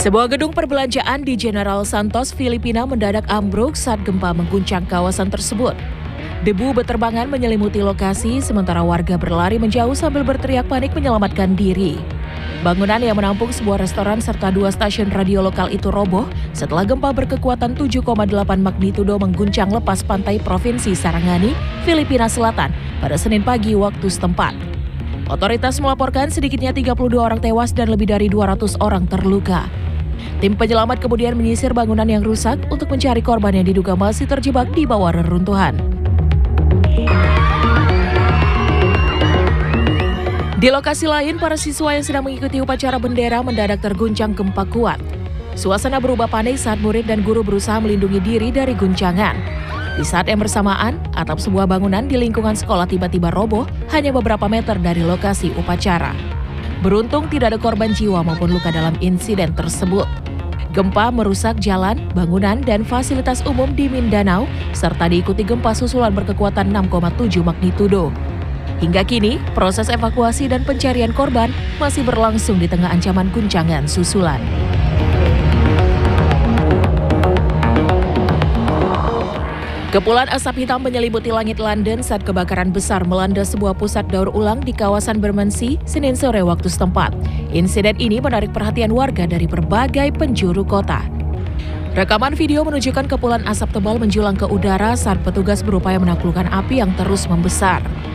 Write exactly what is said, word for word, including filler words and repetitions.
Sebuah gedung perbelanjaan di General Santos, Filipina mendadak ambruk saat gempa mengguncang kawasan tersebut. Debu beterbangan menyelimuti lokasi, sementara warga berlari menjauh sambil berteriak panik menyelamatkan diri. Bangunan yang menampung sebuah restoran serta dua stasiun radio lokal itu roboh setelah gempa berkekuatan tujuh koma delapan magnitudo mengguncang lepas pantai Provinsi Sarangani, Filipina Selatan pada Senin pagi waktu setempat. Otoritas melaporkan sedikitnya tiga puluh dua orang tewas dan lebih dari dua ratus orang terluka. Tim penyelamat kemudian menyisir bangunan yang rusak untuk mencari korban yang diduga masih terjebak di bawah reruntuhan. Di lokasi lain, para siswa yang sedang mengikuti upacara bendera mendadak terguncang gempa kuat. Suasana berubah panik saat murid dan guru berusaha melindungi diri dari guncangan. Di saat yang bersamaan, atap sebuah bangunan di lingkungan sekolah tiba-tiba roboh hanya beberapa meter dari lokasi upacara. Beruntung tidak ada korban jiwa maupun luka dalam insiden tersebut. Gempa merusak jalan, bangunan, dan fasilitas umum di Mindanao, serta diikuti gempa susulan berkekuatan enam koma tujuh magnitudo. Hingga kini, proses evakuasi dan pencarian korban masih berlangsung di tengah ancaman guncangan susulan. Kepulan asap hitam menyelimuti langit London saat kebakaran besar melanda sebuah pusat daur ulang di kawasan Bermondsey, Senin sore waktu setempat. Insiden ini menarik perhatian warga dari berbagai penjuru kota. Rekaman video menunjukkan kepulan asap tebal menjulang ke udara saat petugas berupaya menaklukkan api yang terus membesar.